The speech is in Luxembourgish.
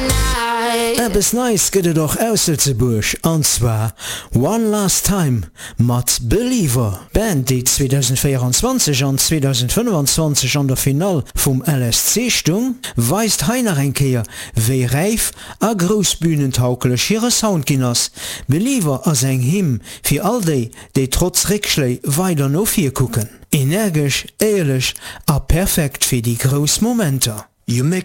Bis nice gëtt doch aus Lützeburg, und zwar One Last Time mat Believer. Band, die 2024 und 2025 an der Final vum LSC stung, weist heiner enkeer wéi reif a Grosbühnentaukelech hire Soundginnners. Believer ass eng Hymn fir all déi trotz Rickschlei weiter no fir kucken. Energisch, ehrlich a perfekt fir die Großmomenter. You make